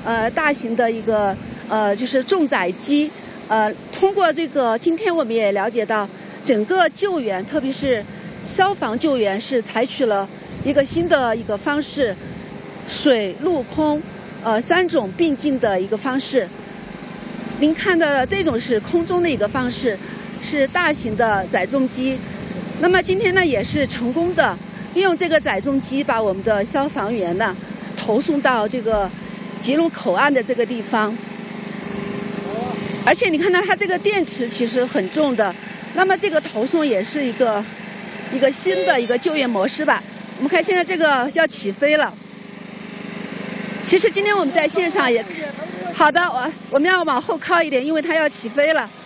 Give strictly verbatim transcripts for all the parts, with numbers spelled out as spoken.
呃大型的一个呃就是重载机，呃通过这个今天我们也了解到，整个救援特别是消防救援是采取了一个新的一个方式，水陆空呃三种并进的一个方式。您看的这种是空中的一个方式，是大型的载重机。那么今天呢也是成功的利用这个载重机把我们的消防员呢投送到这个吉隆口岸的这个地方。而且你看到它这个电池其实很重的，那么这个投送也是一个一个新的一个救援模式吧。我们看现在这个要起飞了。其实今天我们在现场也，好的，我我们要往后靠一点，因为它要起飞了。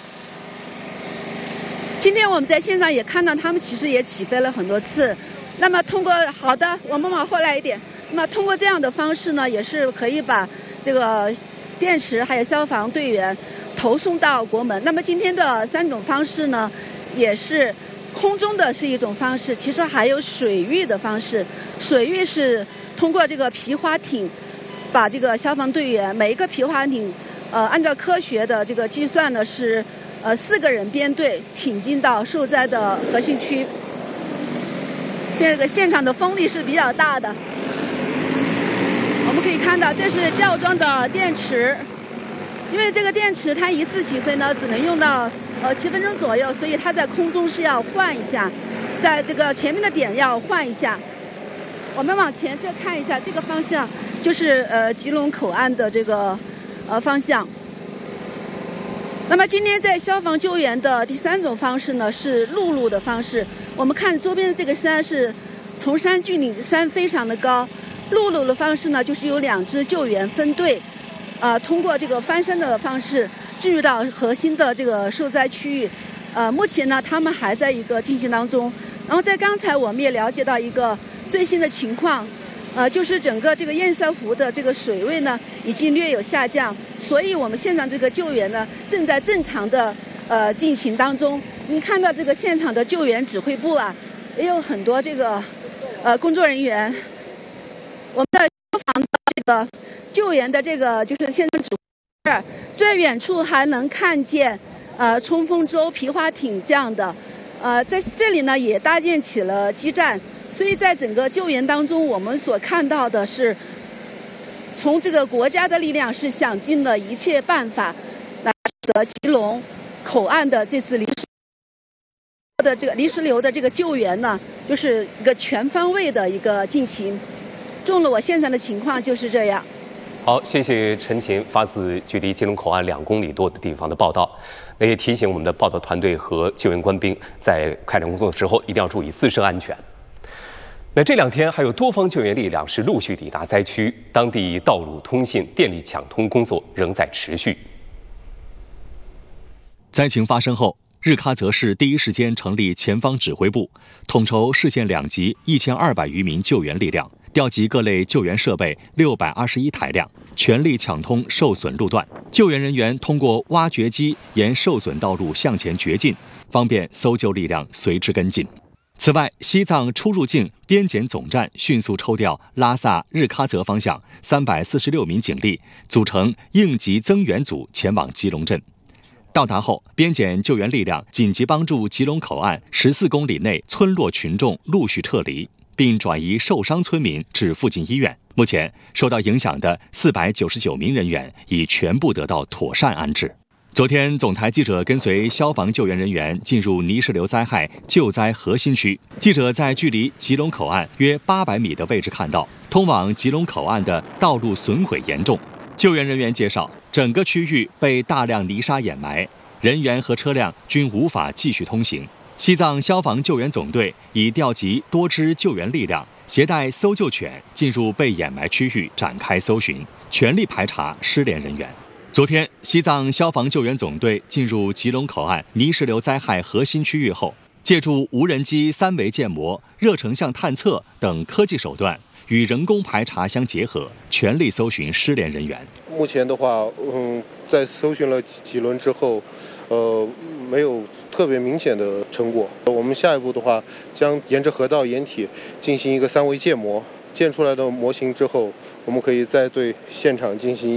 今天我们在现场也看到，他们其实也起飞了很多次。那么通过好的，我们往后来一点。那么通过这样的方式呢，也是可以把这个电池还有消防队员投送到国门。那么今天的三种方式呢，也是空中的是一种方式，其实还有水域的方式。水域是通过这个皮划艇，把这个消防队员每一个皮划艇，呃，按照科学的这个计算呢是。呃，四个人编队挺进到受灾的核心区。现在这个现场的风力是比较大的，我们可以看到这是吊装的电池，因为这个电池它一次起飞呢只能用到呃七分钟左右，所以它在空中是要换一下，在这个前面的点要换一下。我们往前再看一下，这个方向就是呃吉隆口岸的这个呃方向。那么今天在消防救援的第三种方式呢，是陆路的方式。我们看周边的这个山是崇山峻岭，山非常的高。陆路的方式呢，就是有两支救援分队，呃，通过这个翻山的方式进入到核心的这个受灾区域。呃，目前呢，他们还在一个进行当中。然后在刚才我们也了解到一个最新的情况。呃，就是整个这个堰塞湖的这个水位呢，已经略有下降，所以我们现场这个救援呢，正在正常的呃进行当中。您看到这个现场的救援指挥部啊，也有很多这个呃工作人员。我们的消防的这个救援的这个就是现场指挥，最远处还能看见呃冲锋舟、皮划艇这样的，呃在这里呢也搭建起了基站。所以在整个救援当中，我们所看到的是，从这个国家的力量是想尽了一切办法，来使得吉隆口岸的这次泥石的这个泥石流的这个救援呢，就是一个全方位的一个进行。中了我现场的情况就是这样。 好，谢谢陈琴发自距离吉隆口岸两公里多的地方的报道。那也提醒我们的报道团队和救援官兵，在开展工作的时候一定要注意自身安全。那这两天还有多方救援力量是陆续抵达灾区，当地道路、通信、电力抢通工作仍在持续。 灾情发生后，日喀则市第一时间成立前方指挥部，统筹市县两级一千二百余名救援力量，调集各类救援设备六百二十一台辆，全力抢通受损路段。救援人员通过挖掘机沿受损道路向前掘进，方便搜救力量随之跟进。此外，西藏出入境边检总站迅速抽调拉萨日喀则方向三百四十六名警力，组成应急增援组前往吉隆镇。到达后，边检救援力量紧急帮助吉隆口岸十四公里内村落群众陆续撤离，并转移受伤村民至附近医院。目前，受到影响的四百九十九名人员已全部得到妥善安置。昨天，总台记者跟随消防救援人员进入泥石流灾害救灾核心区。记者在距离吉隆口岸约八百米的位置看到，通往吉隆口岸的道路损毁严重。救援人员介绍，整个区域被大量泥沙掩埋，人员和车辆均无法继续通行。西藏消防救援总队已调集多支救援力量，携带搜救犬进入被掩埋区域展开搜寻，全力排查失联人员。昨天，西藏消防救援总队进入吉隆口岸泥石流灾害核心区域后，借助无人机三维建模、热成像探测等科技手段，与人工排查相结合，全力搜寻失联人员。 目前的话，嗯，在搜寻了几轮之后，呃，没有特别明显的成果。我们下一步的话，将沿着河道掩体进行一个三维建模，建出来的模型之后，我们可以再对现场进行